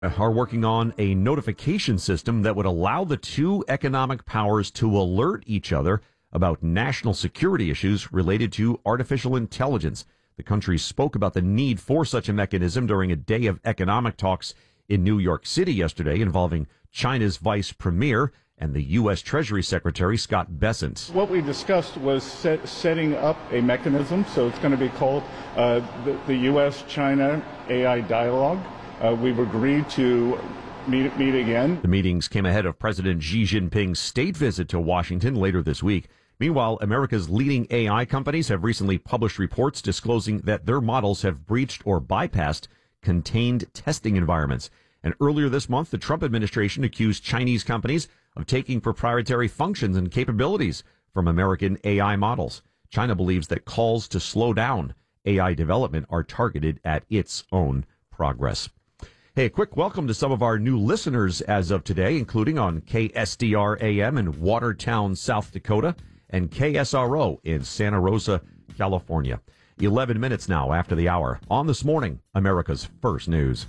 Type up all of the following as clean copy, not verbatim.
are working on a notification system that would allow the two economic powers to alert each other about national security issues related to artificial intelligence. The countries spoke about the need for such a mechanism during a day of economic talks in New York City yesterday involving China's vice premier and the U.S. Treasury Secretary Scott Bessent. What we discussed was setting up a mechanism, so it's going to be called the U.S.-China AI Dialogue. We've agreed to meet again. The meetings came ahead of President Xi Jinping's state visit to Washington later this week. Meanwhile, America's leading AI companies have recently published reports disclosing that their models have breached or bypassed contained testing environments. And earlier this month, the Trump administration accused Chinese companies of taking proprietary functions and capabilities from American AI models. China believes that calls to slow down AI development are targeted at its own progress. Hey, a quick welcome to some of our new listeners as of today, including on KSDR AM in Watertown, South Dakota, and KSRO in Santa Rosa, California. 11 minutes now after the hour. On This Morning, America's First News.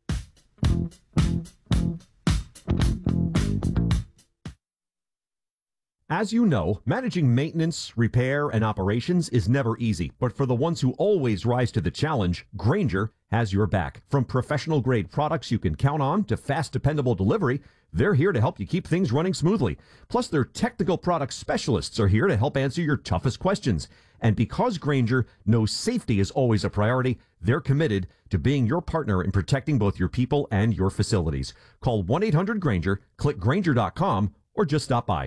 As you know, managing maintenance, repair, and operations is never easy. But for the ones who always rise to the challenge, Grainger has your back. From professional-grade products you can count on to fast, dependable delivery, they're here to help you keep things running smoothly. Plus, their technical product specialists are here to help answer your toughest questions. And because Grainger knows safety is always a priority, they're committed to being your partner in protecting both your people and your facilities. Call 1-800-GRAINGER, click Grainger.com, or just stop by.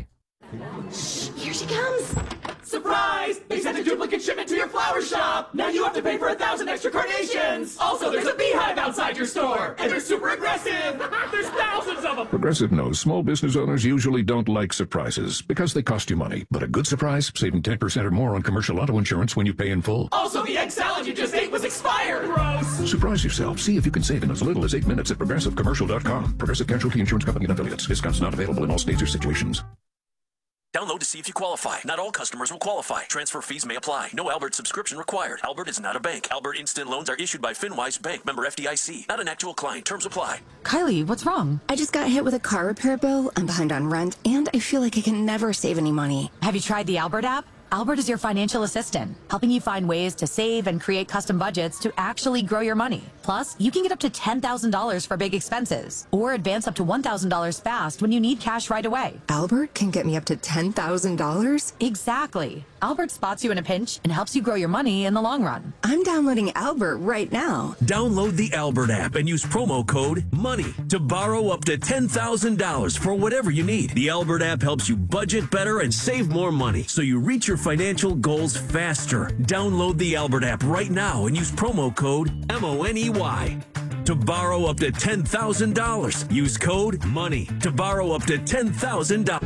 Shh, here she comes. Surprise! They sent a duplicate shipment to your flower shop. Now you have to pay for 1,000 extra carnations. Also, there's a beehive outside your store. And they're super aggressive. There's thousands of them. Progressive knows small business owners usually don't like surprises because they cost you money. But a good surprise, saving 10% or more on commercial auto insurance when you pay in full. Also, the egg salad you just ate was expired. Gross. Surprise yourself. See if you can save in as little as 8 minutes at ProgressiveCommercial.com. Progressive Casualty Insurance Company and affiliates. Discounts not available in all states or situations. Download to see if you qualify. Not all customers will qualify. Transfer fees may apply. No Albert subscription required. Albert is not a bank. Albert Instant Loans are issued by FinWise Bank, member FDIC. Not an actual client. Terms apply. Kylie, what's wrong? I just got hit with a car repair bill. I'm behind on rent, and I feel like I can never save any money. Have you tried the Albert app? Albert is your financial assistant, helping you find ways to save and create custom budgets to actually grow your money. Plus, you can get up to $10,000 for big expenses, or advance up to $1,000 fast when you need cash right away. Albert can get me up to $10,000? Exactly. Albert spots you in a pinch and helps you grow your money in the long run. I'm downloading Albert right now. Download the Albert app and use promo code MONEY to borrow up to $10,000 for whatever you need. The Albert app helps you budget better and save more money so you reach your financial goals faster. Download the Albert app right now and use promo code MONEY to borrow up to $10,000. Use code MONEY to borrow up to $10,000.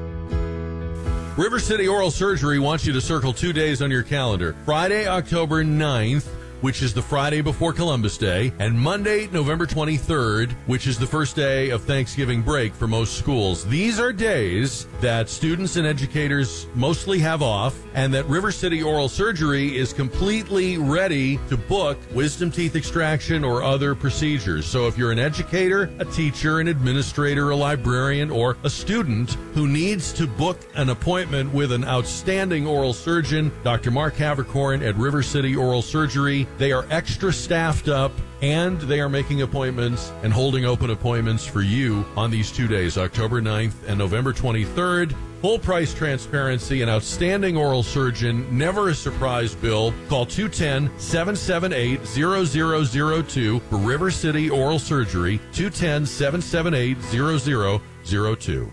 River City Oral Surgery wants you to circle 2 days on your calendar. Friday, October 9th, which is the Friday before Columbus Day, and Monday, November 23rd, which is the first day of Thanksgiving break for most schools. These are days that students and educators mostly have off, and that River City Oral Surgery is completely ready to book wisdom teeth extraction or other procedures. So if you're an educator, a teacher, an administrator, a librarian, or a student who needs to book an appointment with an outstanding oral surgeon, Dr. Mark Havercorn at River City Oral Surgery, they are extra staffed up, and they are making appointments and holding open appointments for you on these 2 days, October 9th and November 23rd. Full price transparency, an outstanding oral surgeon, never a surprise bill. Call 210-778-0002 for River City Oral Surgery, 210-778-0002.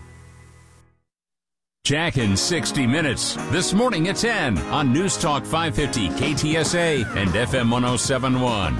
Jack in 60 Minutes, this morning at 10 on News Talk 550 KTSA and FM 107.1.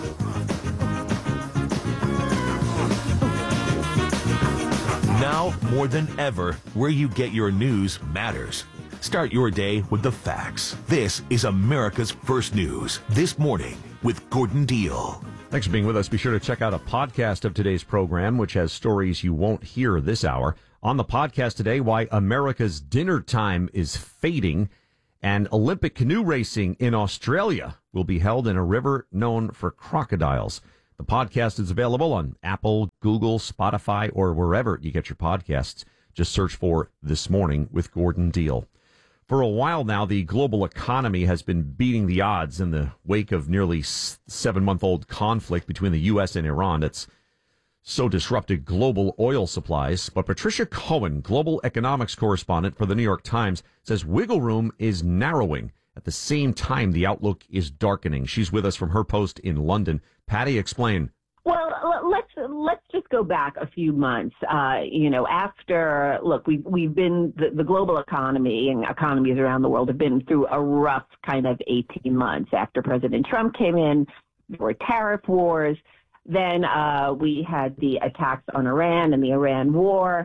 Now, more than ever, where you get your news matters. Start your day with the facts. This is America's First News, This Morning with Gordon Deal. Thanks for being with us. Be sure to check out a podcast of today's program, which has stories you won't hear this hour. On the podcast today, why America's dinner time is fading, and Olympic canoe racing in Australia will be held in a river known for crocodiles. The podcast is available on Apple, Google, Spotify, or wherever you get your podcasts. Just search for This Morning with Gordon Deal. For a while now, the global economy has been beating the odds in the wake of nearly 7-month-old conflict between the U.S. and Iran. It's so disrupted global oil supplies. But Patricia Cohen, global economics correspondent for the New York Times, says wiggle room is narrowing. At the same time, the outlook is darkening. She's with us from her post in London. Patty, explain. Well, let's just go back a few months. We've been the global economy and economies around the world have been through a rough kind of 18 months after President Trump came in. There were tariff wars. Then we had the attacks on Iran and the Iran war.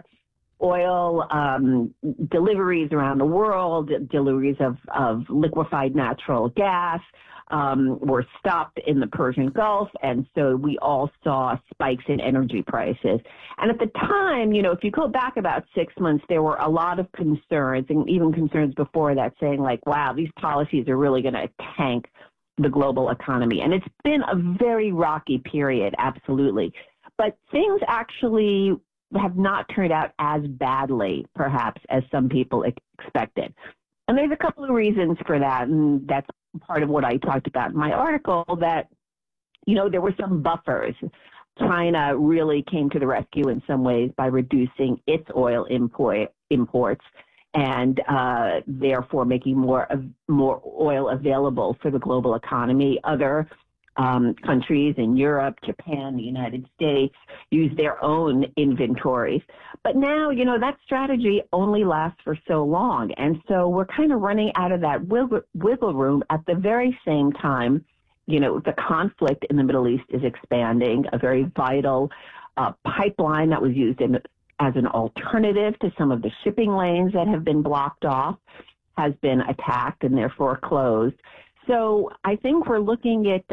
Oil deliveries around the world, deliveries of liquefied natural gas were stopped in the Persian Gulf, and so we all saw spikes in energy prices. And at the time, if you go back about 6 months, there were a lot of concerns, and even concerns before that, saying like, wow, these policies are really going to tank the global economy. And it's been a very rocky period, absolutely. But things actually have not turned out as badly, perhaps, as some people expected. And there's a couple of reasons for that, and that's part of what I talked about in my article, that, there were some buffers. China really came to the rescue in some ways by reducing its oil imports and therefore making more oil available for the global economy. Other countries in Europe, Japan, the United States use their own inventories. But now, that strategy only lasts for so long. And so we're kind of running out of that wiggle room at the very same time. The conflict in the Middle East is expanding, a very vital pipeline that was used as an alternative to some of the shipping lanes that have been blocked off has been attacked and therefore closed. So I think we're looking at,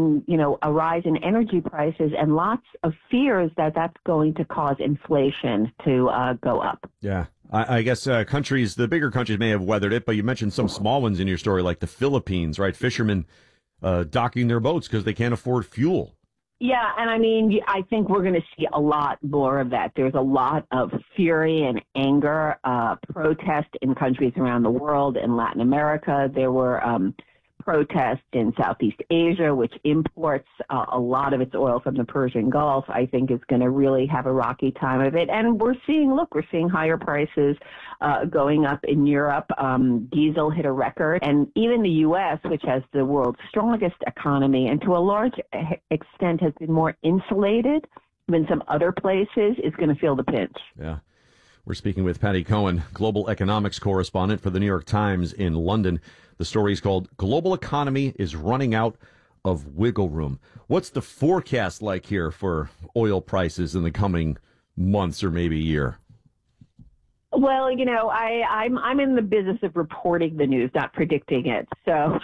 a rise in energy prices and lots of fears that that's going to cause inflation to go up. Yeah, I guess the bigger countries may have weathered it, but you mentioned some small ones in your story, like the Philippines, right? Fishermen docking their boats because they can't afford fuel. Yeah, and I think we're going to see a lot more of that. There's a lot of fury and anger, protest in countries around the world. In Latin America, there were protests in Southeast Asia, which imports a lot of its oil from the Persian Gulf. I think is going to really have a rocky time of it. And we're seeing higher prices going up in Europe. Diesel hit a record. And even the U.S., which has the world's strongest economy and to a large extent has been more insulated than some other places, is going to feel the pinch. Yeah. We're speaking with Patty Cohen, global economics correspondent for the New York Times in London. The story is called Global Economy is Running Out of Wiggle Room. What's the forecast like here for oil prices in the coming months or maybe year? Well, I'm in the business of reporting the news, not predicting it. So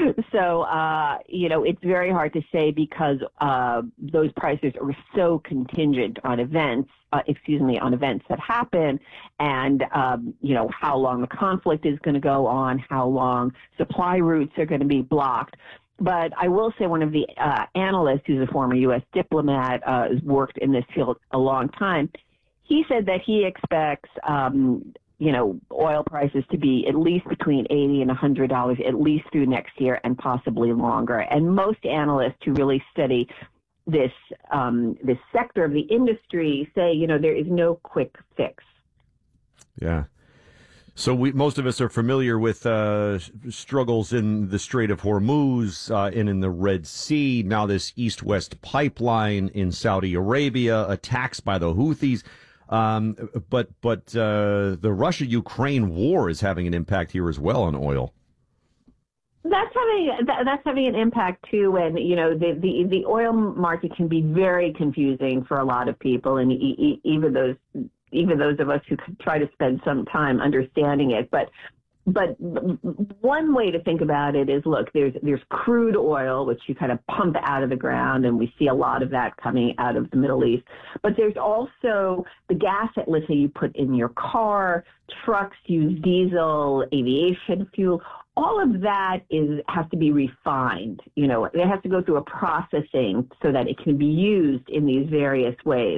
it's very hard to say because those prices are so contingent on events that happen and, how long the conflict is going to go on, how long supply routes are going to be blocked. But I will say one of the analysts, who's a former U.S. diplomat, has worked in this field a long time. He said that he expects, oil prices to be at least between $80 and $100 at least through next year and possibly longer. And most analysts who really study this sector of the industry say, there is no quick fix. Yeah. So most of us are familiar with struggles in the Strait of Hormuz and in the Red Sea. Now this east-west pipeline in Saudi Arabia, attacks by the Houthis. But the Russia-Ukraine war is having an impact here as well on oil. That's having an impact too, and the oil market can be very confusing for a lot of people, and even those of us who try to spend some time understanding it. But one way to think about it is, look, there's crude oil, which you kind of pump out of the ground, and we see a lot of that coming out of the Middle East. But there's also the gas that, let's say, you put in your car, trucks use diesel, aviation fuel. all of that has to be refined. It has to go through a processing so that it can be used in these various ways.